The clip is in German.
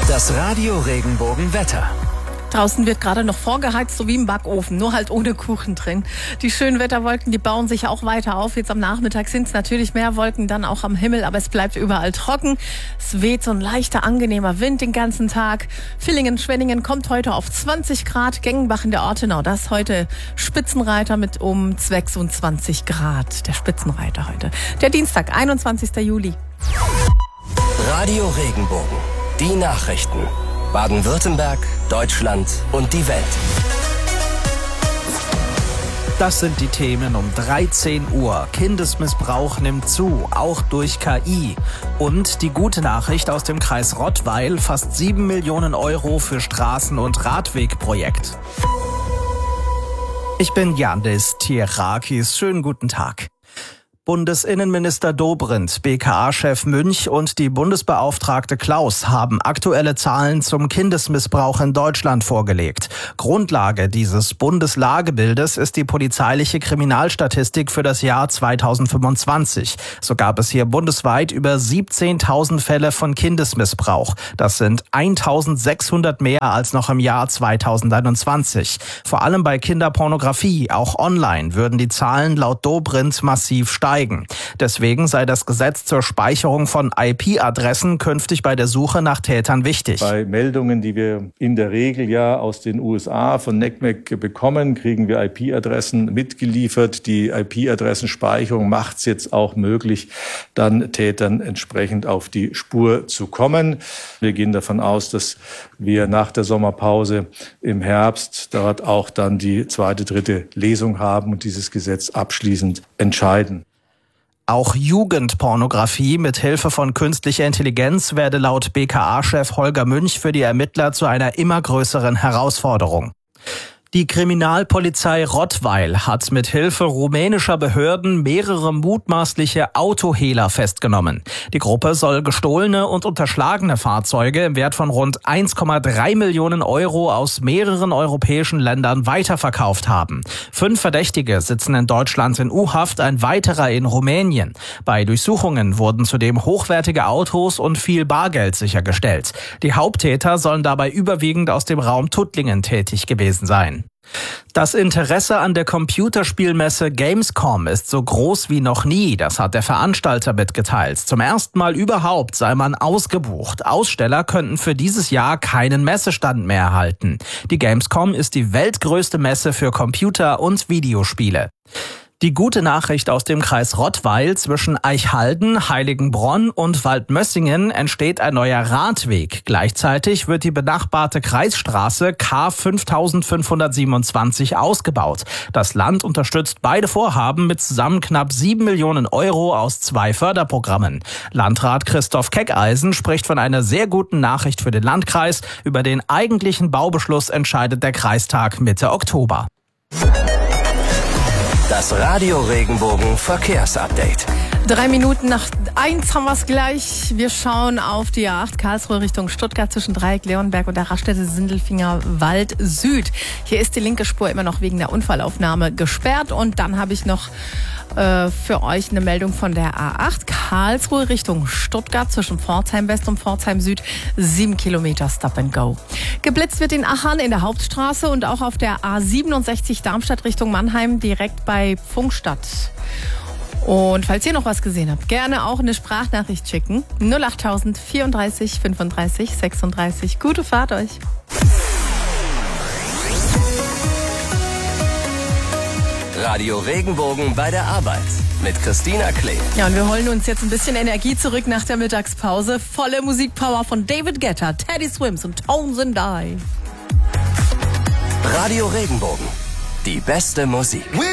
Das Radio Regenbogen-Wetter. Draußen wird gerade noch vorgeheizt, so wie im Backofen, nur halt ohne Kuchen drin. Die schönen Wetterwolken, die bauen sich auch weiter auf. Jetzt am Nachmittag sind es natürlich mehr Wolken dann auch am Himmel, aber es bleibt überall trocken. Es weht so ein leichter, angenehmer Wind den ganzen Tag. Villingen, Schwenningen kommt heute auf 20 Grad. Gengenbach in der Ortenau, das heute Spitzenreiter mit um 26 Grad. Der Spitzenreiter heute. Der Dienstag, 21. Juli. Radio Regenbogen. Die Nachrichten. Baden-Württemberg, Deutschland und die Welt. Das sind die Themen um 13 Uhr. Kindesmissbrauch nimmt zu, auch durch KI. Und die gute Nachricht aus dem Kreis Rottweil, fast 7 Millionen Euro für Straßen- und Radwegprojekt. Ich bin Yandis Tierakis. Schönen guten Tag. Bundesinnenminister Dobrindt, BKA-Chef Münch und die Bundesbeauftragte Klaus haben aktuelle Zahlen zum Kindesmissbrauch in Deutschland vorgelegt. Grundlage dieses Bundeslagebildes ist die polizeiliche Kriminalstatistik für das Jahr 2025. So gab es hier bundesweit über 17.000 Fälle von Kindesmissbrauch. Das sind 1.600 mehr als noch im Jahr 2021. Vor allem bei Kinderpornografie, auch online, würden die Zahlen laut Dobrindt massiv steigen. Deswegen sei das Gesetz zur Speicherung von IP-Adressen künftig bei der Suche nach Tätern wichtig. Bei Meldungen, die wir in der Regel ja aus den USA von NCMEC bekommen, kriegen wir IP-Adressen mitgeliefert. Die IP-Adressenspeicherung macht es jetzt auch möglich, dann Tätern entsprechend auf die Spur zu kommen. Wir gehen davon aus, dass wir nach der Sommerpause im Herbst dort auch dann die zweite, dritte Lesung haben und dieses Gesetz abschließend entscheiden. Auch Jugendpornografie mit Hilfe von künstlicher Intelligenz werde laut BKA-Chef Holger Münch für die Ermittler zu einer immer größeren Herausforderung. Die Kriminalpolizei Rottweil hat mit Hilfe rumänischer Behörden mehrere mutmaßliche Autohehler festgenommen. Die Gruppe soll gestohlene und unterschlagene Fahrzeuge im Wert von rund 1,3 Millionen Euro aus mehreren europäischen Ländern weiterverkauft haben. 5 Verdächtige sitzen in Deutschland in U-Haft, ein weiterer in Rumänien. Bei Durchsuchungen wurden zudem hochwertige Autos und viel Bargeld sichergestellt. Die Haupttäter sollen dabei überwiegend aus dem Raum Tuttlingen tätig gewesen sein. Das Interesse an der Computerspielmesse Gamescom ist so groß wie noch nie, das hat der Veranstalter mitgeteilt. Zum ersten Mal überhaupt sei man ausgebucht. Aussteller könnten für dieses Jahr keinen Messestand mehr erhalten. Die Gamescom ist die weltgrößte Messe für Computer- und Videospiele. Die gute Nachricht aus dem Kreis Rottweil: zwischen Eichhalden, Heiligenbronn und Waldmössingen entsteht ein neuer Radweg. Gleichzeitig wird die benachbarte Kreisstraße K 5527 ausgebaut. Das Land unterstützt beide Vorhaben mit zusammen knapp 7 Millionen Euro aus 2 Förderprogrammen. Landrat Christoph Keckeisen spricht von einer sehr guten Nachricht für den Landkreis. Über den eigentlichen Baubeschluss entscheidet der Kreistag Mitte Oktober. Das Radio Regenbogen Verkehrsupdate. 3 Minuten nach 1 haben wir es gleich. Wir schauen auf die A8 Karlsruhe Richtung Stuttgart zwischen Dreieck Leonberg und der Raststätte Sindelfinger Wald Süd. Hier ist die linke Spur immer noch wegen der Unfallaufnahme gesperrt. Und dann habe ich noch für euch eine Meldung von der A8 Karlsruhe Richtung Stuttgart zwischen Pforzheim West und Pforzheim Süd. 7 Kilometer Stop and Go. Geblitzt wird in Achern in der Hauptstraße und auch auf der A67 Darmstadt Richtung Mannheim direkt bei Pfungstadt. Und falls ihr noch was gesehen habt, gerne auch eine Sprachnachricht schicken. 08000 34 35 36. Gute Fahrt euch. Radio Regenbogen bei der Arbeit mit Christina Klee. Ja, und wir holen uns jetzt ein bisschen Energie zurück nach der Mittagspause. Volle Musikpower von David Guetta, Teddy Swims und Tones and I. Radio Regenbogen. Die beste Musik.